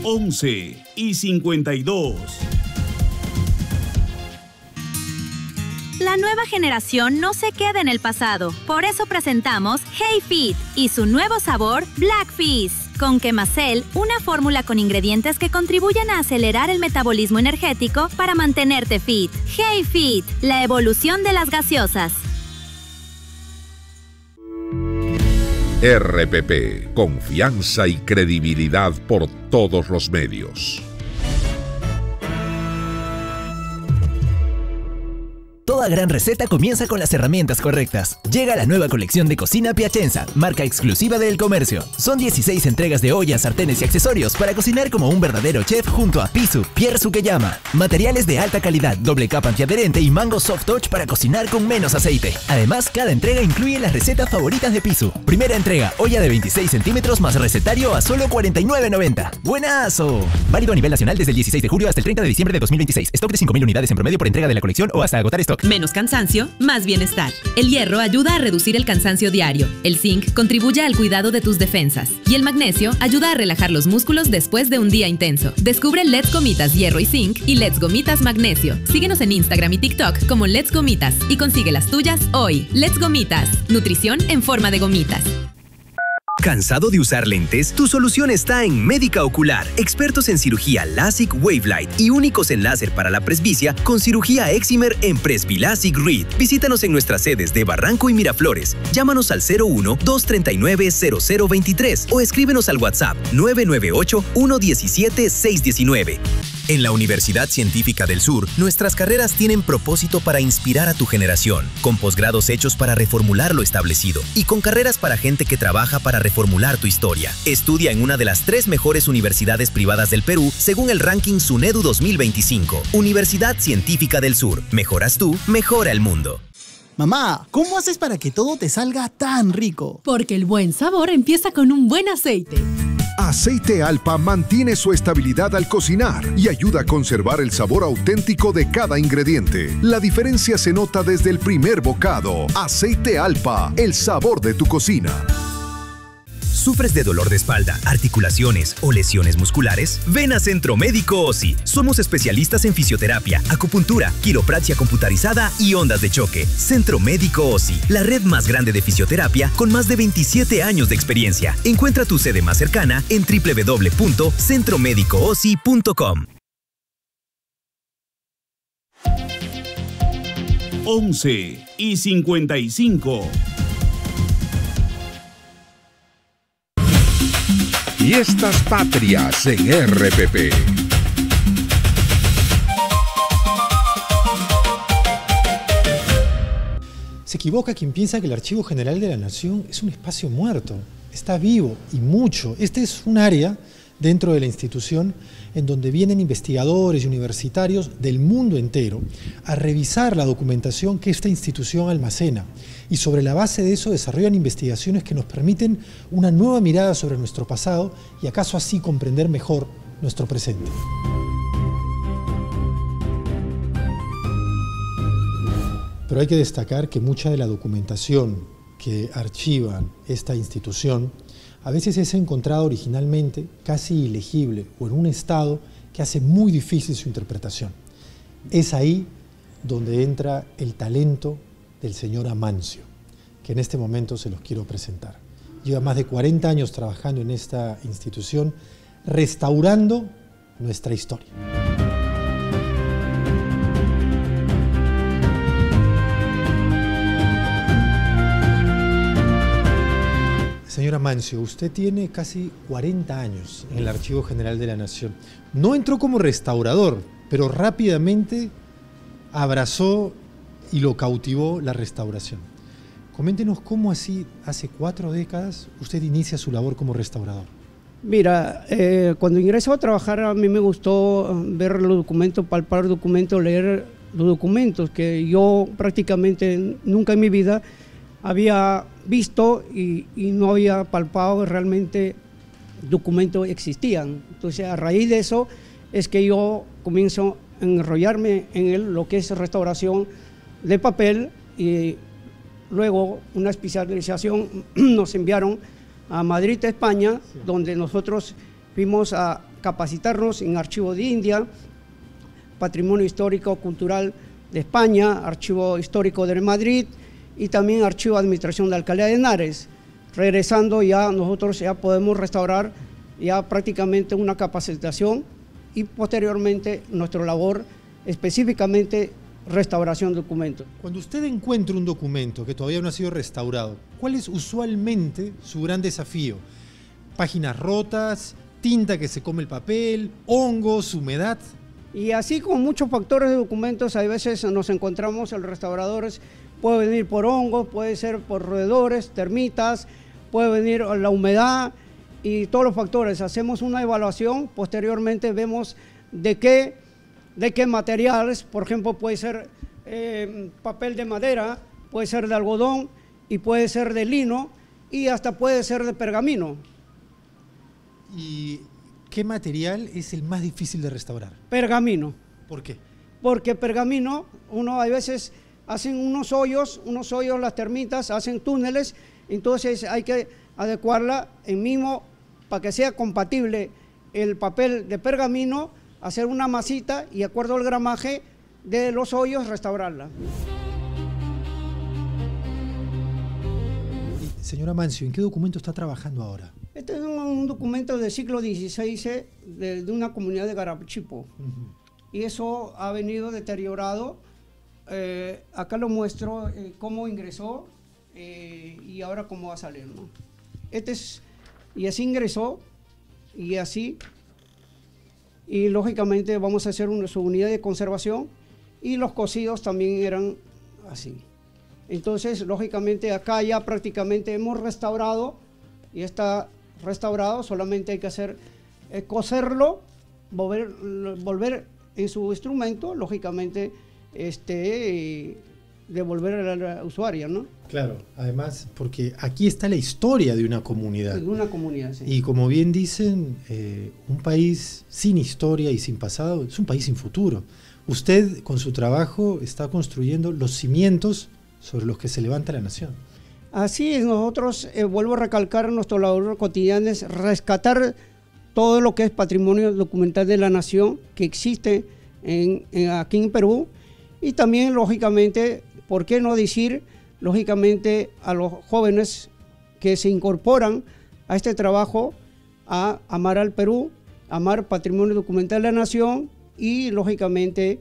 11:52. La nueva generación no se queda en el pasado. Por eso presentamos Hey Fit y su nuevo sabor Black Fizz. Con Quemacel, una fórmula con ingredientes que contribuyen a acelerar el metabolismo energético para mantenerte fit. Hey Fit, la evolución de las gaseosas. RPP, confianza y credibilidad por todos los medios. Toda gran receta comienza con las herramientas correctas. Llega la nueva colección de cocina Piacenza, marca exclusiva del comercio. Son 16 entregas de ollas, sartenes y accesorios para cocinar como un verdadero chef junto a Pisu, Pierre Sukeyama. Materiales de alta calidad, doble capa antiadherente y mango soft touch para cocinar con menos aceite. Además, cada entrega incluye las recetas favoritas de Pisu. Primera entrega, olla de 26 centímetros más recetario a solo $49.90. ¡Buenazo! Válido a nivel nacional desde el 16 de julio hasta el 30 de diciembre de 2026. Stock de 5.000 unidades en promedio por entrega de la colección o hasta agotar stock. Menos cansancio, más bienestar. El hierro ayuda a reducir el cansancio diario. El zinc contribuye al cuidado de tus defensas. Y el magnesio ayuda a relajar los músculos después de un día intenso. Descubre Let's Gomitas Hierro y Zinc y Let's Gomitas Magnesio. Síguenos en Instagram y TikTok como Let's Gomitas y consigue las tuyas hoy. Let's Gomitas. Nutrición en forma de gomitas. ¿Cansado de usar lentes? Tu solución está en Médica Ocular. Expertos en cirugía LASIK Wavelight y únicos en láser para la presbicia con cirugía Excimer en Presbilasic Read. Visítanos en nuestras sedes de Barranco y Miraflores. Llámanos al 01-239-0023 o escríbenos al WhatsApp 998-117-619. En la Universidad Científica del Sur, nuestras carreras tienen propósito para inspirar a tu generación, con posgrados hechos para reformular lo establecido y con carreras para gente que trabaja para reformular tu historia. Estudia en una de las 3 mejores universidades privadas del Perú, según el ranking SUNEDU 2025. Universidad Científica del Sur. Mejoras tú, mejora el mundo. Mamá, ¿cómo haces para que todo te salga tan rico? Porque el buen sabor empieza con un buen aceite. Aceite Alpa mantiene su estabilidad al cocinar y ayuda a conservar el sabor auténtico de cada ingrediente. La diferencia se nota desde el primer bocado. Aceite Alpa, el sabor de tu cocina. ¿Sufres de dolor de espalda, articulaciones o lesiones musculares? Ven a Centro Médico OSI. Somos especialistas en fisioterapia, acupuntura, quiropraxia computarizada y ondas de choque. Centro Médico OSI, la red más grande de fisioterapia con más de 27 años de experiencia. Encuentra tu sede más cercana en www.centromedicoosi.com. 11:55. Fiestas Patrias en RPP. Se equivoca quien piensa que el Archivo General de la Nación es un espacio muerto. Está vivo y mucho. Este es un área dentro de la institución en donde vienen investigadores y universitarios del mundo entero a revisar la documentación que esta institución almacena y sobre la base de eso desarrollan investigaciones que nos permiten una nueva mirada sobre nuestro pasado y acaso así comprender mejor nuestro presente. Pero hay que destacar que mucha de la documentación que archivan esta institución a veces es encontrada originalmente casi ilegible o en un estado que hace muy difícil su interpretación. Es ahí donde entra el talento del señor Amancio, que en este momento se los quiero presentar. Lleva más de 40 años trabajando en esta institución, restaurando nuestra historia. Señor Amancio, usted tiene casi 40 años en el Archivo General de la Nación. No entró como restaurador, pero rápidamente abrazó y lo cautivó la restauración. Coméntenos cómo así, hace 4 décadas, usted inicia su labor como restaurador. Mira, cuando ingreso a trabajar a mí me gustó ver los documentos, palpar los documentos, leer los documentos que yo prácticamente nunca en mi vida había visto y no había palpado realmente documentos existían. Entonces a raíz de eso es que yo comienzo a enrollarme en lo que es restauración de papel y luego una especialización nos enviaron a Madrid, España, sí, donde nosotros fuimos a capacitarnos en Archivo de India, Patrimonio Histórico Cultural de España, Archivo Histórico de Madrid y también Archivo de Administración de Alcaldía de Henares. Regresando ya nosotros ya podemos restaurar ya prácticamente una capacitación y posteriormente nuestra labor específicamente restauración de documentos. Cuando usted encuentra un documento que todavía no ha sido restaurado, ¿cuál es usualmente su gran desafío? ¿Páginas rotas, tinta que se come el papel, hongos, humedad? Y así con muchos factores de documentos, a veces nos encontramos, el restauradores puede venir por hongos, puede ser por roedores, termitas, puede venir la humedad y todos los factores. Hacemos una evaluación, posteriormente vemos de qué materiales, por ejemplo, puede ser papel de madera, puede ser de algodón y puede ser de lino y hasta puede ser de pergamino. ¿Y qué material es el más difícil de restaurar? Pergamino. ¿Por qué? Porque pergamino, uno a veces hacen unos hoyos las termitas, hacen túneles, entonces hay que adecuarla en mismo para que sea compatible el papel de pergamino, hacer una masita y de acuerdo al gramaje de los hoyos restaurarla. Señora Amancio, ¿en qué documento está trabajando ahora? Este es un documento del siglo XVI de una comunidad de Garachipo. Y eso ha venido deteriorado. Acá lo muestro cómo ingresó y ahora cómo va a salir, ¿no? Y así ingresó y así. Y lógicamente vamos a hacer su unidad de conservación y los cosidos también eran así. Entonces, lógicamente acá ya prácticamente hemos restaurado y está restaurado, solamente hay que hacer coserlo, volver en su instrumento, lógicamente devolver a la usuaria, ¿no? Claro, además porque aquí está la historia de una comunidad. De una comunidad, sí. Y como bien dicen, un país sin historia y sin pasado es un país sin futuro. Usted con su trabajo está construyendo los cimientos sobre los que se levanta la nación. Así es, nosotros, vuelvo a recalcar, nuestro labor cotidiano es rescatar todo lo que es patrimonio documental de la nación que existe aquí en Perú y también, lógicamente, ¿por qué no decir, lógicamente, a los jóvenes que se incorporan a este trabajo a amar al Perú, amar patrimonio documental de la nación y, lógicamente,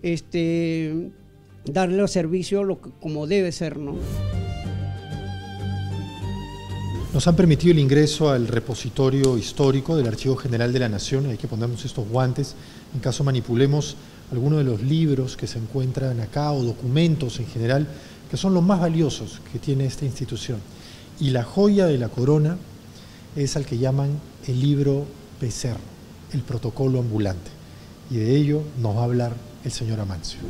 darle servicio como debe ser, ¿no? Nos han permitido el ingreso al repositorio histórico del Archivo General de la Nación. Hay que ponernos estos guantes en caso manipulemos alguno de los libros que se encuentran acá o documentos en general que son los más valiosos que tiene esta institución. Y la joya de la corona es al que llaman el libro Becerro, el protocolo ambulante. Y de ello nos va a hablar el señor Amancio.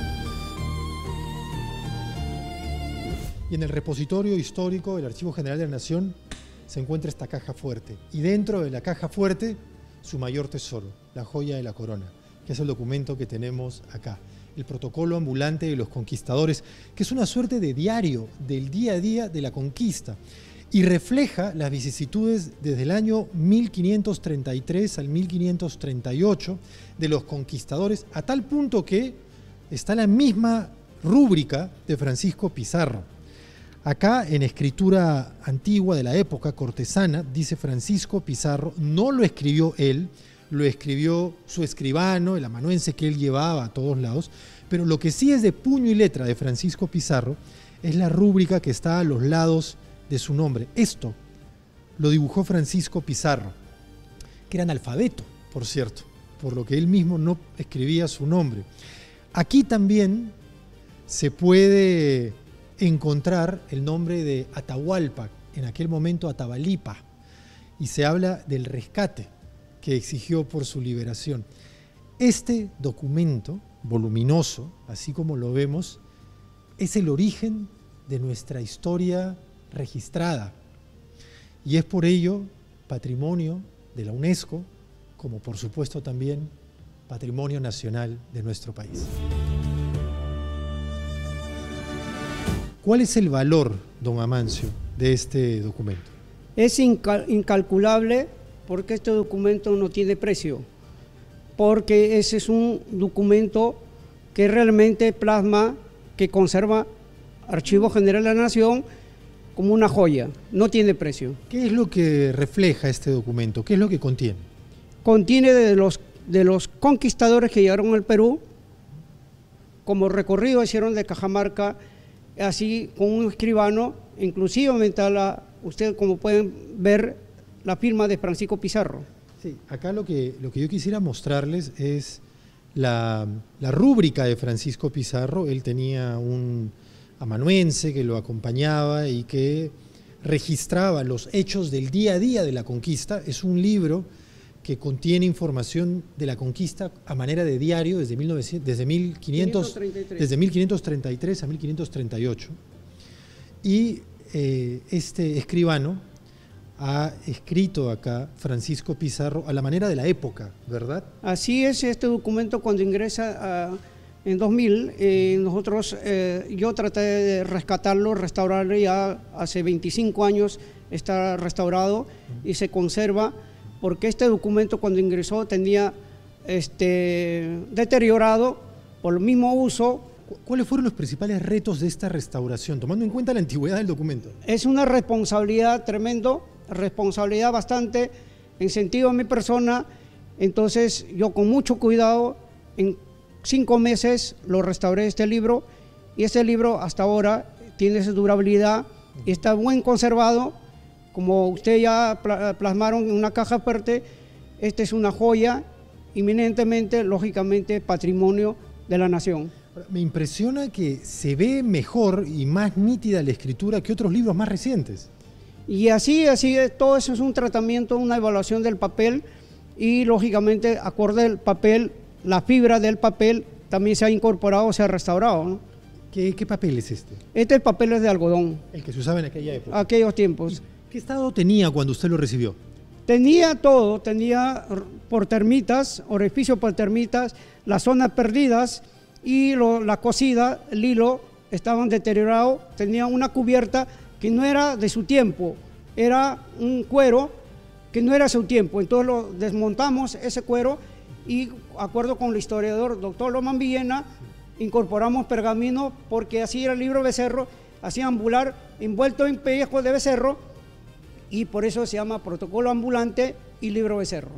Y en el repositorio histórico del Archivo General de la Nación se encuentra esta caja fuerte. Y dentro de la caja fuerte, su mayor tesoro, la joya de la corona, que es el documento que tenemos acá. El protocolo ambulante de los conquistadores, que es una suerte de diario del día a día de la conquista. Y refleja las vicisitudes desde el año 1533 al 1538 de los conquistadores, a tal punto que está la misma rúbrica de Francisco Pizarro. Acá, en escritura antigua de la época cortesana, dice Francisco Pizarro, no lo escribió él, lo escribió su escribano, el amanuense que él llevaba a todos lados, pero lo que sí es de puño y letra de Francisco Pizarro es la rúbrica que está a los lados de su nombre. Esto lo dibujó Francisco Pizarro, que era analfabeto, por cierto, por lo que él mismo no escribía su nombre. Aquí también se puede encontrar el nombre de Atahualpa, en aquel momento Atabalipa, y se habla del rescate que exigió por su liberación. Este documento voluminoso, así como lo vemos, es el origen de nuestra historia registrada y es por ello patrimonio de la UNESCO, como por supuesto también patrimonio nacional de nuestro país. ¿Cuál es el valor, don Amancio, de este documento? Es incalculable porque este documento no tiene precio, porque ese es un documento que realmente plasma, que conserva Archivo General de la Nación como una joya, no tiene precio. ¿Qué es lo que refleja este documento? ¿Qué es lo que contiene? Contiene de los conquistadores que llegaron al Perú, como recorrido hicieron de Cajamarca, así con un escribano, inclusive usted como pueden ver la firma de Francisco Pizarro. Sí, acá lo que yo quisiera mostrarles es la rúbrica de Francisco Pizarro. Él tenía un amanuense que lo acompañaba y que registraba los hechos del día a día de la conquista. Es un libro que contiene información de la conquista a manera de diario desde 1533 a 1538. Y este escribano ha escrito acá, Francisco Pizarro, a la manera de la época, ¿verdad? Así es, este documento cuando ingresa en 2000, yo traté de rescatarlo, restaurarlo, ya hace 25 años está restaurado y se conserva, porque este documento cuando ingresó tenía deteriorado por el mismo uso. ¿Cuáles fueron los principales retos de esta restauración, tomando en cuenta la antigüedad del documento? Es una responsabilidad tremenda, responsabilidad bastante en sentido a mi persona. Entonces yo con mucho cuidado, en 5 meses lo restauré este libro, y este libro hasta ahora tiene su durabilidad y está buen conservado. Como usted ya plasmaron en una caja fuerte, esta es una joya, eminentemente, lógicamente, patrimonio de la nación. Me impresiona que se ve mejor y más nítida la escritura que otros libros más recientes. Y así todo eso es un tratamiento, una evaluación del papel, y lógicamente, acorde al papel, la fibra del papel también se ha incorporado, se ha restaurado, ¿no? ¿Qué papel es este? Este papel es de algodón. El que se usaba en aquella época. Aquellos tiempos. ¿Qué estado tenía cuando usted lo recibió? Tenía todo, tenía por termitas, orificio por termitas, las zonas perdidas y la cosida, el hilo, estaban deteriorados. Tenía una cubierta que no era de su tiempo, era un cuero que no era de su tiempo. Entonces lo desmontamos, ese cuero, y de acuerdo con el historiador doctor Lomán Villena, incorporamos pergamino, porque así era el libro Becerro, así ambular, envuelto en pellejo de becerro, y por eso se llama protocolo ambulante y libro Becerro.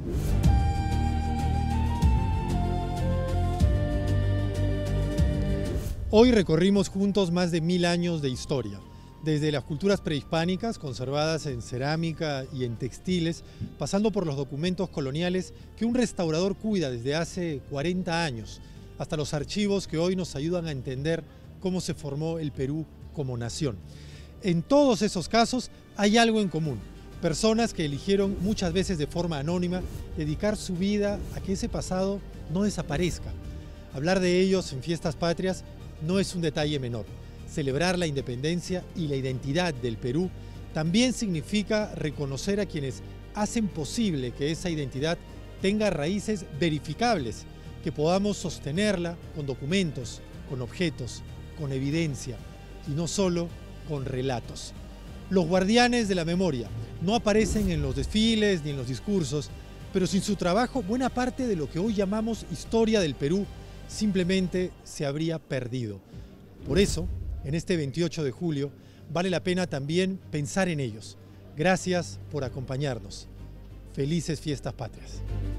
Hoy recorrimos juntos más de 1000 años de historia, desde las culturas prehispánicas conservadas en cerámica y en textiles, pasando por los documentos coloniales que un restaurador cuida desde hace 40 años, hasta los archivos que hoy nos ayudan a entender cómo se formó el Perú como nación. En todos esos casos hay algo en común: personas que eligieron, muchas veces de forma anónima, dedicar su vida a que ese pasado no desaparezca. Hablar de ellos en Fiestas Patrias no es un detalle menor. Celebrar la independencia y la identidad del Perú también significa reconocer a quienes hacen posible que esa identidad tenga raíces verificables, que podamos sostenerla con documentos, con objetos, con evidencia, y no solo con relatos. Los guardianes de la memoria no aparecen en los desfiles ni en los discursos, pero sin su trabajo, buena parte de lo que hoy llamamos historia del Perú simplemente se habría perdido. Por eso, en este 28 de julio, vale la pena también pensar en ellos. Gracias por acompañarnos. Felices Fiestas Patrias.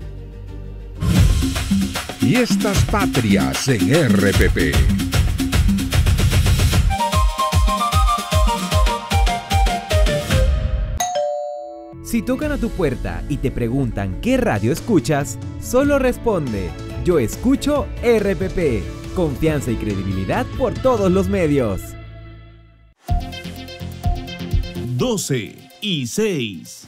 Fiestas Patrias en RPP. Si tocan a tu puerta y te preguntan qué radio escuchas, solo responde: yo escucho RPP. Confianza y credibilidad por todos los medios. 12:06.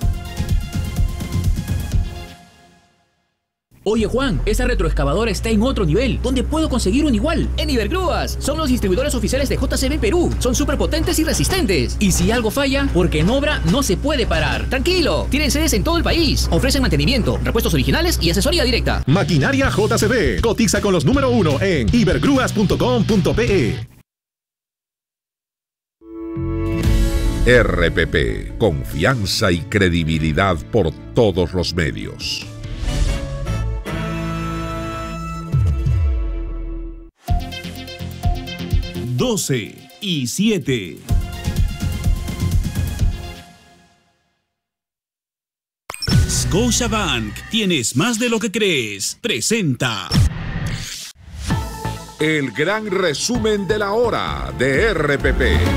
Oye Juan, esa retroexcavadora está en otro nivel. ¿Dónde puedo conseguir un igual? En Ibergrúas. Son los distribuidores oficiales de JCB Perú. Son súper potentes y resistentes. Y si algo falla, porque en obra no se puede parar. Tranquilo, tienen sedes en todo el país. Ofrecen mantenimiento, repuestos originales y asesoría directa. Maquinaria JCB. Cotiza con los número 1 en ibergrúas.com.pe. RPP, confianza y credibilidad por todos los medios. (12:07). Scotiabank, tienes más de lo que crees. Presenta el gran resumen de la hora de RPP.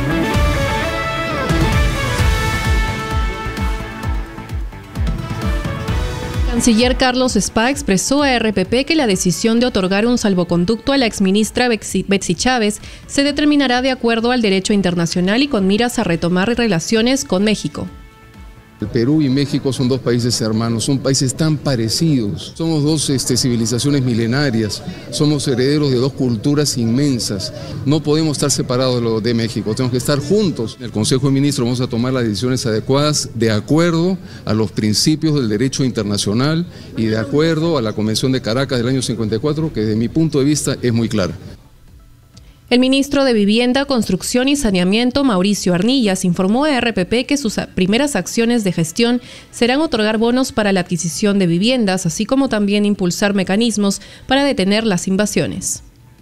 El canciller Carlos Spa expresó a RPP que la decisión de otorgar un salvoconducto a la exministra Betsy Chávez se determinará de acuerdo al derecho internacional y con miras a retomar relaciones con México. El Perú y México son dos países hermanos, son países tan parecidos. Somos dos civilizaciones milenarias, somos herederos de dos culturas inmensas. No podemos estar separados de México, tenemos que estar juntos. En el Consejo de Ministros vamos a tomar las decisiones adecuadas de acuerdo a los principios del derecho internacional y de acuerdo a la Convención de Caracas del año 54, que desde mi punto de vista es muy clara. El ministro de Vivienda, Construcción y Saneamiento, Mauricio Arnillas, informó a RPP que sus primeras acciones de gestión serán otorgar bonos para la adquisición de viviendas, así como también impulsar mecanismos para detener las invasiones.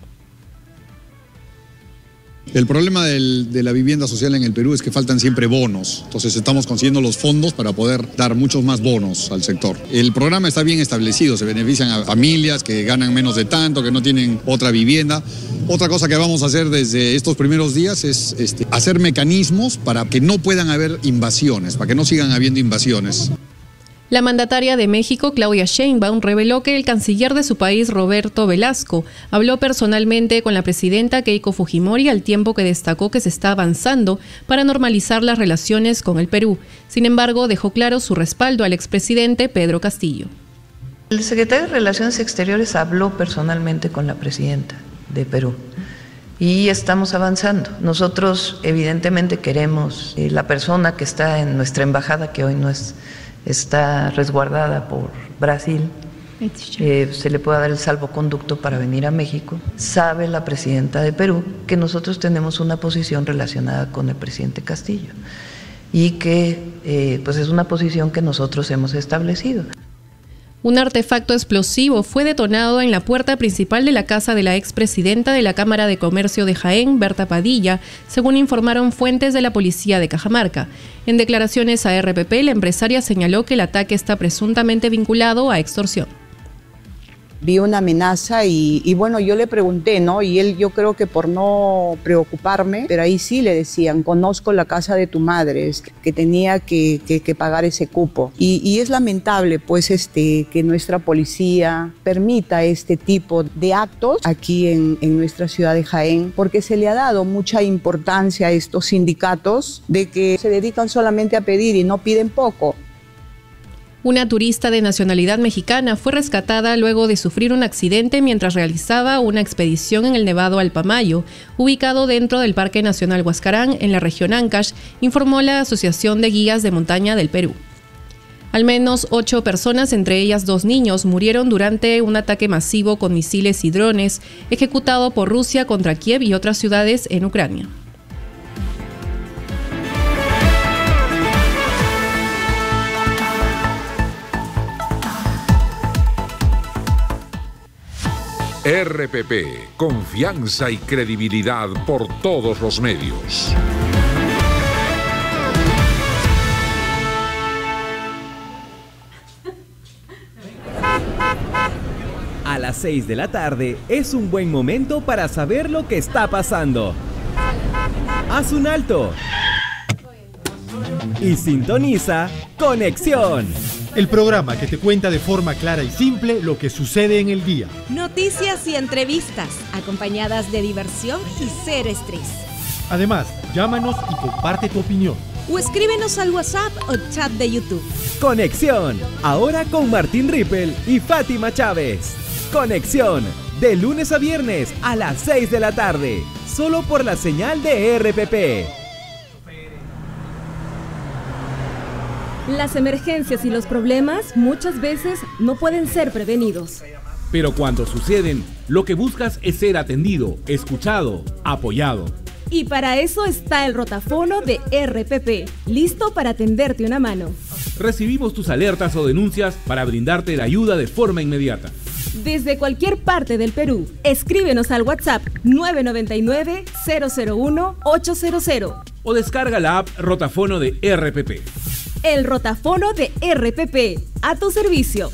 El problema de la vivienda social en el Perú es que faltan siempre bonos. Entonces estamos consiguiendo los fondos para poder dar muchos más bonos al sector. El programa está bien establecido, se benefician a familias que ganan menos de tanto, que no tienen otra vivienda. Otra cosa que vamos a hacer desde estos primeros días es hacer mecanismos para que no puedan haber invasiones, para que no sigan habiendo invasiones. La mandataria de México, Claudia Sheinbaum, reveló que el canciller de su país, Roberto Velasco, habló personalmente con la presidenta Keiko Fujimori al tiempo que destacó que se está avanzando para normalizar las relaciones con el Perú. Sin embargo, dejó claro su respaldo al expresidente Pedro Castillo. El secretario de Relaciones Exteriores habló personalmente con la presidenta de Perú y estamos avanzando. Nosotros evidentemente queremos la persona que está en nuestra embajada, que hoy no está resguardada por Brasil, se le pueda dar el salvoconducto para venir a México. Sabe la presidenta de Perú que nosotros tenemos una posición relacionada con el presidente Castillo y que pues es una posición que nosotros hemos establecido. Un artefacto explosivo fue detonado en la puerta principal de la casa de la expresidenta de la Cámara de Comercio de Jaén, Berta Padilla, según informaron fuentes de la policía de Cajamarca. En declaraciones a RPP, la empresaria señaló que el ataque está presuntamente vinculado a extorsión. Vi una amenaza y bueno, yo le pregunté, ¿no? Y él, yo creo que por no preocuparme, pero ahí sí le decían, conozco la casa de tu madre, que tenía que pagar ese cupo. Y es lamentable, pues, que nuestra policía permita este tipo de actos aquí en nuestra ciudad de Jaén, porque se le ha dado mucha importancia a estos sindicatos de que se dedican solamente a pedir y no piden poco. Una turista de nacionalidad mexicana fue rescatada luego de sufrir un accidente mientras realizaba una expedición en el Nevado Alpamayo, ubicado dentro del Parque Nacional Huascarán, en la región Ancash, informó la Asociación de Guías de Montaña del Perú. Al menos 8 personas, entre ellas 2 niños, murieron durante un ataque masivo con misiles y drones ejecutado por Rusia contra Kiev y otras ciudades en Ucrania. RPP, confianza y credibilidad por todos los medios. A las 6 de la tarde es un buen momento para saber lo que está pasando. Haz un alto y sintoniza Conexión, el programa que te cuenta de forma clara y simple lo que sucede en el día. Noticias y entrevistas, acompañadas de diversión y cero estrés. Además, llámanos y comparte tu opinión. O escríbenos al WhatsApp o chat de YouTube. Conexión, ahora con Martín Rippel y Fátima Chávez. Conexión, de lunes a viernes a las 6 de la tarde, solo por la señal de RPP. Las emergencias y los problemas muchas veces no pueden ser prevenidos. Pero cuando suceden, lo que buscas es ser atendido, escuchado, apoyado. Y para eso está el rotafono de RPP, listo para tenderte una mano. Recibimos tus alertas o denuncias para brindarte la ayuda de forma inmediata. Desde cualquier parte del Perú, escríbenos al WhatsApp 999-001-800. O descarga la app Rotafono de RPP. El rotafono de RPP, a tu servicio.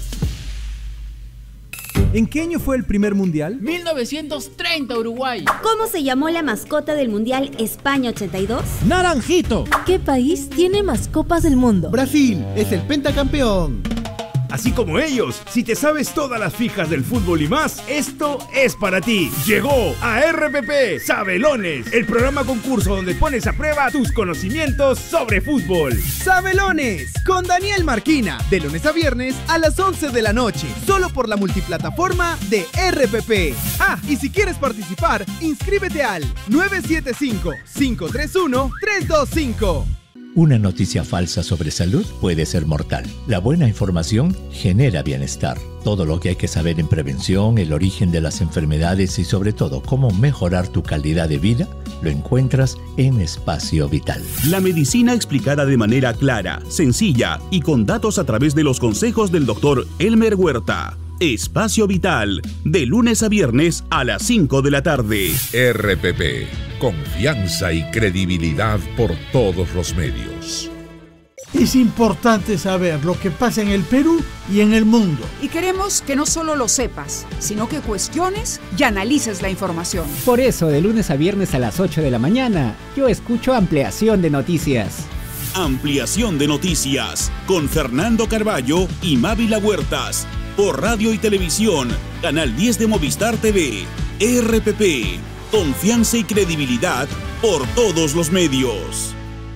¿En qué año fue el primer mundial? 1930, Uruguay. ¿Cómo se llamó la mascota del mundial España 82? Naranjito. ¿Qué país tiene más copas del mundo? Brasil, es el pentacampeón. Así como ellos, si te sabes todas las fijas del fútbol y más, esto es para ti. Llegó a RPP Sabelones, el programa concurso donde pones a prueba tus conocimientos sobre fútbol. Sabelones, con Daniel Marquina, de lunes a viernes a las 11 de la noche, solo por la multiplataforma de RPP. Ah, y si quieres participar, inscríbete al 975-531-325. Una noticia falsa sobre salud puede ser mortal. La buena información genera bienestar. Todo lo que hay que saber en prevención, el origen de las enfermedades y sobre todo cómo mejorar tu calidad de vida, lo encuentras en Espacio Vital. La medicina explicada de manera clara, sencilla y con datos a través de los consejos del doctor Elmer Huerta. Espacio Vital, de lunes a viernes a las 5 de la tarde. RPP, confianza y credibilidad por todos los medios. Es importante saber lo que pasa en el Perú y en el mundo. Y queremos que no solo lo sepas, sino que cuestiones y analices la información. Por eso, de lunes a viernes a las 8 de la mañana, yo escucho Ampliación de Noticias. Ampliación de Noticias, con Fernando Carballo y Mávila Huertas. Por radio y televisión, Canal 10 de Movistar TV, RPP, confianza y credibilidad por todos los medios.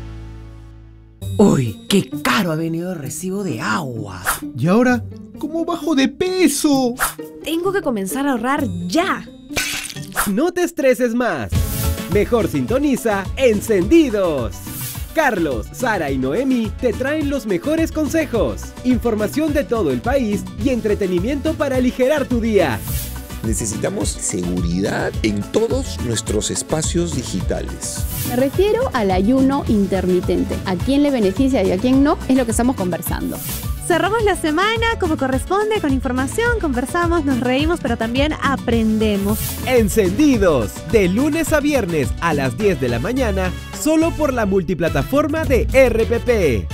Uy, qué caro ha venido el recibo de agua. ¿Y ahora cómo bajo de peso? Tengo que comenzar a ahorrar ya. No te estreses más. Mejor sintoniza Encendidos. Carlos, Sara y Noemi te traen los mejores consejos, información de todo el país y entretenimiento para aligerar tu día. Necesitamos seguridad en todos nuestros espacios digitales. Me refiero al ayuno intermitente. ¿A quién le beneficia y a quién no? Es lo que estamos conversando. Cerramos la semana como corresponde, con información, conversamos, nos reímos, pero también aprendemos. Encendidos, de lunes a viernes a las 10 de la mañana, solo por la multiplataforma de RPP.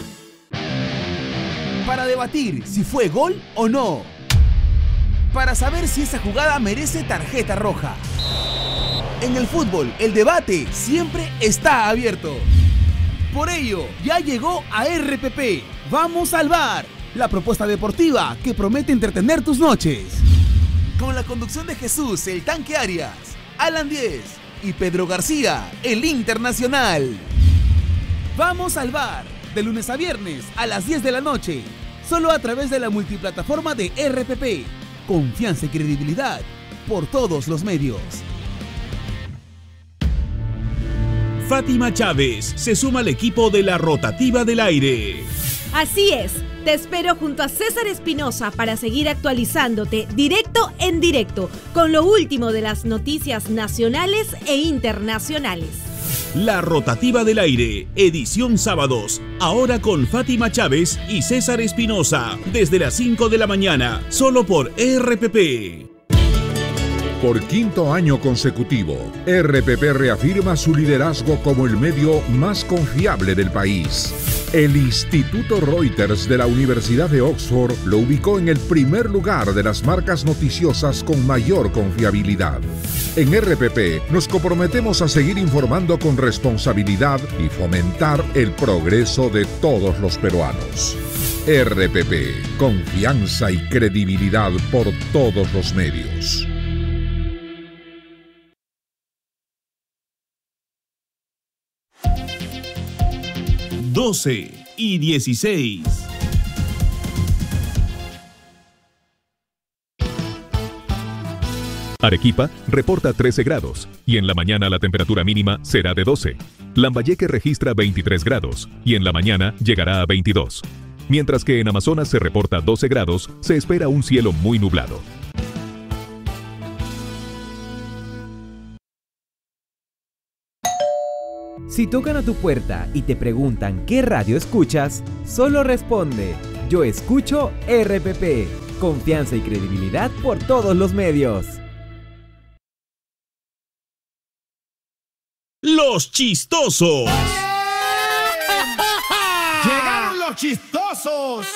Para debatir si fue gol o no. Para saber si esa jugada merece tarjeta roja. En el fútbol, el debate siempre está abierto. Por ello, ya llegó a RPP. ¡Vamos al bar! La propuesta deportiva que promete entretener tus noches. Con la conducción de Jesús, el Tanque Arias, Alan Díez y Pedro García, el Internacional. ¡Vamos al bar! De lunes a viernes a las 10 de la noche. Solo a través de la multiplataforma de RPP. Confianza y credibilidad por todos los medios. Fátima Chávez se suma al equipo de la Rotativa del Aire. Así es, te espero junto a César Espinosa para seguir actualizándote directo en directo con lo último de las noticias nacionales e internacionales. La Rotativa del Aire, edición sábados, ahora con Fátima Chávez y César Espinosa, desde las 5 de la mañana, solo por RPP. Por quinto año consecutivo, RPP reafirma su liderazgo como el medio más confiable del país. El Instituto Reuters de la Universidad de Oxford lo ubicó en el primer lugar de las marcas noticiosas con mayor confiabilidad. En RPP nos comprometemos a seguir informando con responsabilidad y fomentar el progreso de todos los peruanos. RPP, confianza y credibilidad por todos los medios. y 16. Arequipa reporta 13 grados y en la mañana la temperatura mínima será de 12. Lambayeque registra 23 grados y en la mañana llegará a 22. Mientras que en Amazonas se reporta 12 grados, se espera un cielo muy nublado. Si tocan a tu puerta y te preguntan qué radio escuchas, solo responde: yo escucho RPP. Confianza y credibilidad por todos los medios. Los chistosos. ¡Llegaron los chistosos!